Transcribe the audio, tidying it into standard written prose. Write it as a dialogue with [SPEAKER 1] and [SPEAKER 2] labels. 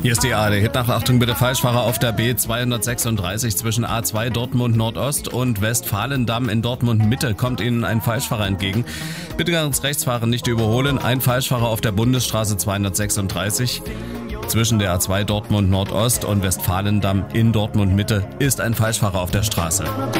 [SPEAKER 1] Hier ist die ARD. Nach Achtung bitte Falschfahrer auf der B236 zwischen A2 Dortmund Nordost und Westfalendamm in Dortmund Mitte kommt Ihnen ein Falschfahrer entgegen. Bitte ganz rechts fahren, nicht überholen. Ein Falschfahrer auf der Bundesstraße 236 zwischen der A2 Dortmund Nordost und Westfalendamm in Dortmund Mitte ist ein Falschfahrer auf der Straße.